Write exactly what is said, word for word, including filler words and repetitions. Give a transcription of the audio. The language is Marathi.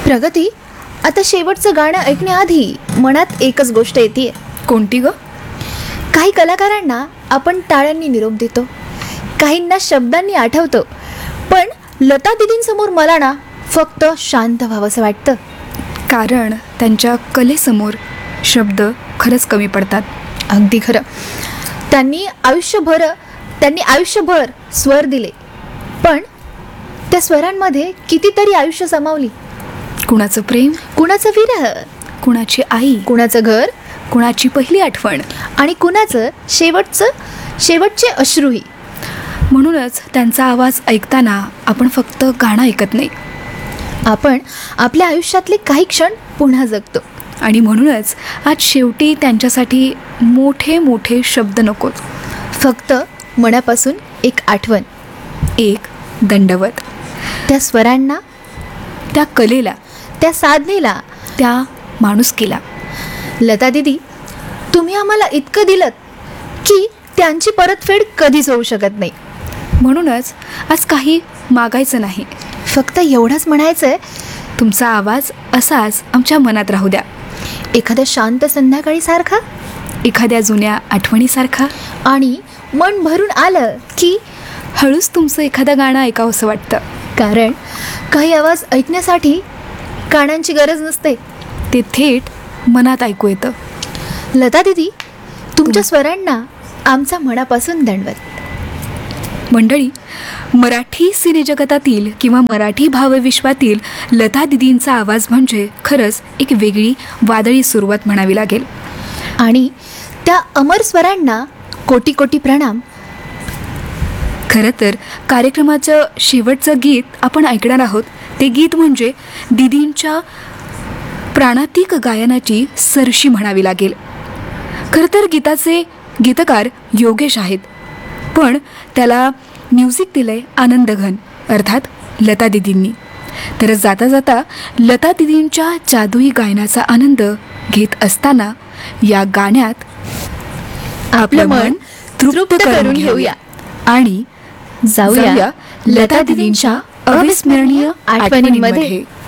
प्रगती, आता शेवटचं गाणं ऐकण्याआधी मनात एकच गोष्ट येते. कोणती ग? काही कलाकारांना आपण टाळ्यांनी निरोप देतो, काहींना शब्दांनी आठवतो, पण लता दीदींसमोर मला ना फक्त शांत व्हावंसं वाटतं. कारण त्यांच्या कलेसमोर शब्द खरंच कमी पडतात. अगदी खरं. त्यांनी आयुष्यभर त्यांनी आयुष्यभर स्वर दिले, पण त्या स्वरांमध्ये कितीतरी आयुष्य सामावली. कुणाचं प्रेम, कुणाचं विरह, कुणाची आई, कुणाचं घर, कुणाची पहिली आठवण आणि कुणाचं शेवटचं शेवटचे अश्रूही. म्हणूनच त्यांचा आवाज ऐकताना आपण फक्त गाणं ऐकत नाही, आपण आपल्या आयुष्यातले काही क्षण पुन्हा जगतो. आणि म्हणूनच आज शेवटी त्यांच्यासाठी मोठे मोठे शब्द नकोत, फक्त मनापासून एक आठवण, एक दंडवत. त्या स्वरांना, त्या कलेला, त्या साधनेला, त्या माणुसकीला. लता दीदी, तुम्ही आम्हाला इतकं दिलत की त्यांची परतफेड कधीच होऊ शकत नाही. म्हणूनच आज काही मागायचं नाही, फक्त एवढंच म्हणायचं आहे, तुमचा आवाज असाच आमच्या मनात राहू द्या. एखाद्या शांत संध्याकाळी सारखा, एखाद्या जुन्या आठवणीसारखा. आणि मन भरून आलं की हळूच तुमचं एखादं गाणं ऐकावं असं वाटतं. कारण काही आवाज ऐकण्यासाठी कानांची गरज नसते, ते थेट मनात ऐकू येतं. लता दीदी, तुमच्या स्वरांना आमचा मनापासून दंडवत. मंडळी, मराठी सिनेजगतातील किंवा मराठी भावविश्वातील लता दीदींचा आवाज म्हणजे खरंच एक वेगळी वादळी सुरुवात म्हणावी लागेल. आणि त्या अमर स्वरांना कोटी कोटी प्रणाम. खरं तर कार्यक्रमाचं शेवटचं गीत आपण ऐकणार आहोत, ते गीत म्हणजे दीदींच्या प्राणातिक गायनाची सरशी म्हणावी लागेल. खरं तर गीताचे गीतकार योगेश आहेत, पण त्याला म्युझिक दिलंय आनंद घन अर्थात लता दीदींनी. तर जाता जाता लता दीदींच्या जादुई गायनाचा आनंद घेत असताना या गाण्यात आपलं मन तृप्त करून घेऊया आणि जाऊया लता दीदींच्या अविस्मरणीय आठवणींमध्ये.